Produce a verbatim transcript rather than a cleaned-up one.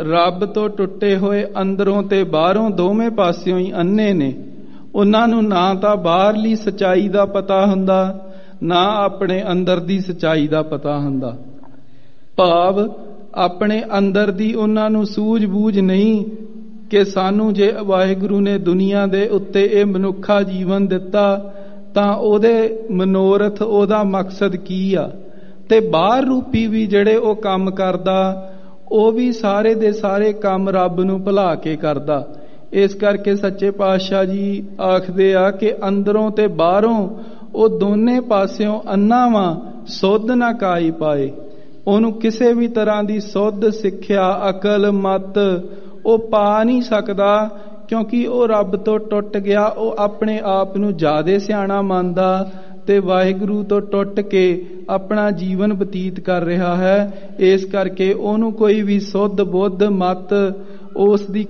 ਰੱਬ ਤੋਂ ਟੁੱਟੇ ਹੋਏ ਅੰਦਰੋਂ ਤੇ ਬਾਹਰੋਂ ਦੋਵੇਂ ਪਾਸਿਓਂ ਹੀ ਅੰਨੇ ਨੇ। ਉਹਨਾਂ ਨੂੰ ਨਾ ਤਾਂ ਬਾਹਰਲੀ ਸੱਚਾਈ ਦਾ ਪਤਾ ਹੁੰਦਾ, ਨਾ ਆਪਣੇ ਅੰਦਰ ਦੀ ਸੱਚਾਈ ਦਾ ਪਤਾ ਹੁੰਦਾ। ਭਾਵ ਆਪਣੇ ਅੰਦਰ ਦੀ ਉਹਨਾਂ ਨੂੰ ਸੂਝ-ਬੂਝ ਨਹੀਂ ਕਿ ਸਾਨੂੰ ਜੇ ਵਾਹਿਗੁਰੂ ਨੇ ਦੁਨੀਆ ਦੇ ਉੱਤੇ ਇਹ ਮਨੁੱਖਾ ਜੀਵਨ ਦਿੱਤਾ ਤਾਂ ਉਹਦੇ ਮਨੋਰਥ, ਉਹਦਾ ਮਕਸਦ ਕੀ ਆ। ਤੇ ਬਾਹਰ ਰੂਪੀ ਵੀ ਜਿਹੜੇ ਉਹ ਕੰਮ ਕਰਦਾ, ਉਹ ਵੀ ਸਾਰੇ ਦੇ ਸਾਰੇ ਕੰਮ ਰੱਬ ਨੂੰ ਭੁਲਾ ਕੇ ਕਰਦਾ। ਇਸ ਕਰਕੇ ਸੱਚੇ ਪਾਤਸ਼ਾਹ ਜੀ ਆਖਦੇ ਆ ਕਿ ਅੰਦਰੋਂ ਤੇ ਬਾਹਰੋਂ ਉਹ ਦੋਨੇ ਪਾਸਿਓਂ ਅੰਨਾ ਵਾਂ, ਸੁੱਧ ਨਾ ਕਾਈ ਪਾਏ। ਉਹਨੂੰ ਕਿਸੇ ਵੀ ਤਰ੍ਹਾਂ ਦੀ ਸੁੱਧ ਸਿੱਖਿਆ, ਅਕਲ, ਮਤ ਉਹ ਪਾ ਨਹੀਂ ਸਕਦਾ, ਕਿਉਂਕਿ ਉਹ ਰੱਬ ਤੋਂ ਟੁੱਟ ਗਿਆ। ਉਹ ਆਪਣੇ ਆਪ ਨੂੰ ਜ਼ਿਆਦਾ ਸਿਆਣਾ ਮੰਨਦਾ ਤੇ ਵਾਹਿਗੁਰੂ ਤੋਂ ਟੁੱਟ ਕੇ ਆਪਣਾ ਜੀਵਨ ਬਤੀਤ ਕਰ ਰਿਹਾ ਹੈ। ਇਸ ਕਰਕੇ ਉਹਨੂੰ ਕੋਈ ਵੀ ਸੁੱਧ ਬੁੱਧ ਮਤ ਉਸ ਦੀ